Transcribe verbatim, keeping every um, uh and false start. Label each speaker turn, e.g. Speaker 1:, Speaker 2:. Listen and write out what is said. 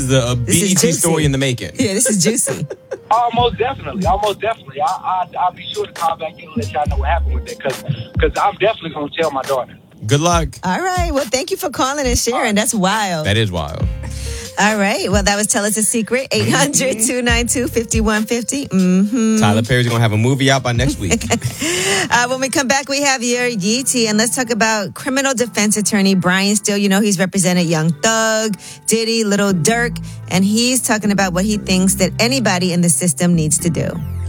Speaker 1: This is a, a B E T story in the making.
Speaker 2: Yeah, this is juicy.
Speaker 3: Almost definitely, almost definitely. I, I, I'll be sure to call back in and let y'all know what happened with it, because because I'm definitely going to tell my daughter.
Speaker 1: Good luck.
Speaker 2: All right. Well, thank you for calling and sharing. That's wild.
Speaker 1: That is wild.
Speaker 2: All right. Well, that was Tell Us a Secret. eight hundred, two nine two, five one five zero. Mm-hmm.
Speaker 1: Tyler Perry's going to have a movie out by next week.
Speaker 2: uh, when we come back, we have your Yeetie, and let's talk about criminal defense attorney Brian Steele. You know, he's represented Young Thug, Diddy, Little Durk, and he's talking about what he thinks that anybody in the system needs to do.